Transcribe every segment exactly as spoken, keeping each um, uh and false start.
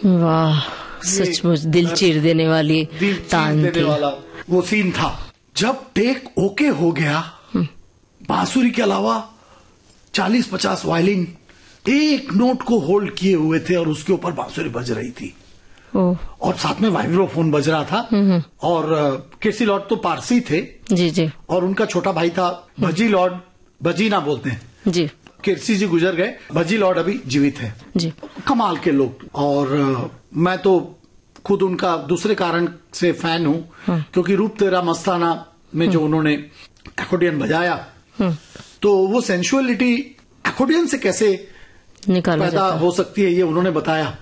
वाह, सचमुच दिल चीर देने वाली दिल तान चीर देने वाला वो सीन था। जब टेक ओके हो गया, बांसुरी के अलावा चालीस पचास वायलिन एक नोट को होल्ड किए हुए थे और उसके ऊपर बांसुरी बज रही थी। ओह। और साथ में वाइब्रोफोन बज रहा था। और केसी लॉर्ड तो पारसी थे जी जी, और उनका छोटा भाई था भजी लॉर्ड, भजी ना बोलते हैं जी। केसी जी गुजर गए, भजी लॉर्ड अभी जीवित है जी। कमाल के लोग। और मैं तो खुद उनका दूसरे कारण से फैन हूं, क्योंकि रूप तेरा मस्ताना में जो उन्होंने एक्कोर्डियन बजाया, तो वो सेंसुअलिटी एक्कोर्डियन से कैसे निकाला पैदा हो सकती है ये उन्होंने बताया।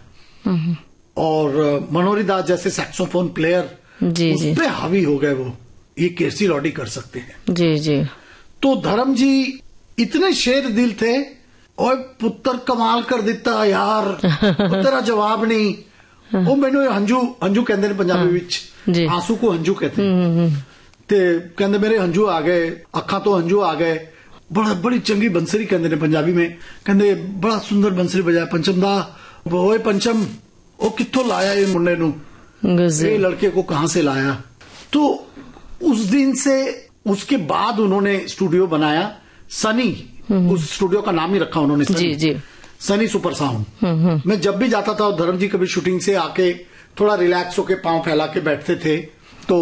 और मनोहरी दास जैसे सैक्सोफोन प्लेयर जी उस जी पे हावी हो गए, वो ये केसी लॉर्ड ही कर सकते हैं। जी जी। तो धर्म जी इतने शेर दिल थे, और पुत्र कमाल कर दिता यार, तेरा जवाब नहीं। ਉਹ ਮੈਨੂੰ ਹੰਝੂ ਹੰਝੂ ਕਹਿੰਦੇ ਨੇ ਪੰਜਾਬੀ ਵਿੱਚ, ਆंसू को हंझू कहते हैं। ਤੇ ਕਹਿੰਦੇ ਮੇਰੇ ਹੰਝੂ ਆ ਗਏ, ਅੱਖਾਂ ਤੋਂ ਹੰਝੂ ਆ ਗਏ। बड़ा बड़ी चंगी बंसरी कहते ने पंजाबी में, कहते बड़ा सुंदर बंसरी बजाया पंचम दा। ओए पंचम, ओ कित्थों लाया ये मुंडे नू, ये लड़के को कहां से लाया। तो उस दिन से उसके बाद उन्होंने स्टूडियो बनाया सनी, उस स्टूडियो का नाम ही रखा उन्होंने सनी, जी जी, सनी सुपर साउंड। मैं जब भी जाता था, धर्म जी कभी शूटिंग से आके थोड़ा रिलैक्स होके पांव फैला के बैठते थे, तो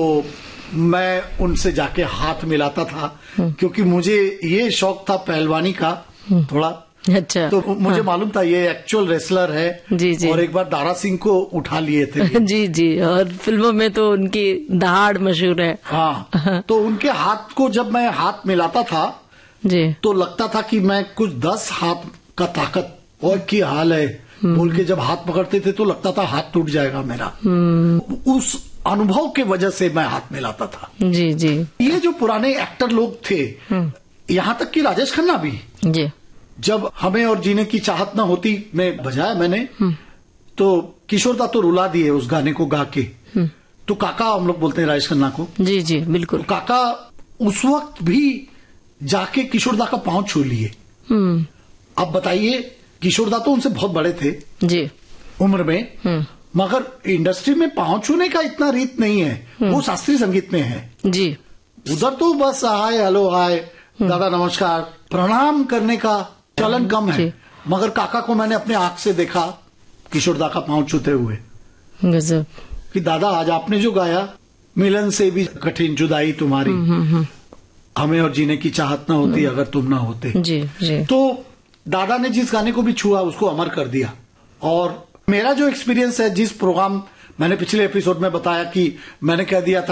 मैं उनसे जाके हाथ मिलाता था, क्योंकि मुझे ये शौक था पहलवानी का थोड़ा। अच्छा। तो मुझे हाँ। मालूम था ये एक्चुअल रेसलर है। जी जी। और एक बार दारा सिंह को उठा लिए थे। जी जी, और फिल्मों में तो उनकी दहाड़ मशहूर है। हाँ। तो उनके हाथ को जब मैं हाथ मिलाता था जी, तो लगता था कि मैं कुछ दस हाथ का ताकत और की हाल है बोल के जब हाथ पकड़ते थे तो लगता था हाथ टूट जाएगा मेरा। उस अनुभव के वजह से मैं हाथ मिलाता था। जी जी। ये जो पुराने एक्टर लोग थे, यहाँ तक कि राजेश खन्ना भी, जी, जब हमें और जीने की चाहत न होती में बजाया मैंने, तो किशोर दा तो रुला दिए उस गाने को गा के। तो काका हम लोग बोलते हैं राजेश खन्ना को। जी जी बिल्कुल। तो काका उस वक्त भी जाके किशोर दा का पांव छू लिए। अब बताइए, किशोर दा तो उनसे बहुत बड़े थे जी उम्र में, मगर इंडस्ट्री में पांव छूने का इतना रीत नहीं है, वो शास्त्रीय संगीत में है जी। उधर तो बस हाय हेलो हाय दादा नमस्कार प्रणाम करने का चलन कम है, मगर काका को मैंने अपने आंख से देखा किशोर दा का पांव छूते हुए। गजब। कि दादा आज आपने जो गाया, मिलन से भी कठिन जुदाई तुम्हारी, हमें और जीने की चाहत न होती अगर तुम ना होते। जी जी। तो दादा ने जिस गाने को भी छुआ उसको अमर कर दिया। और मेरा जो एक्सपीरियंस है, जिस प्रोग्राम मैंने पिछले एपिसोड में बताया कि मैंने कह दिया था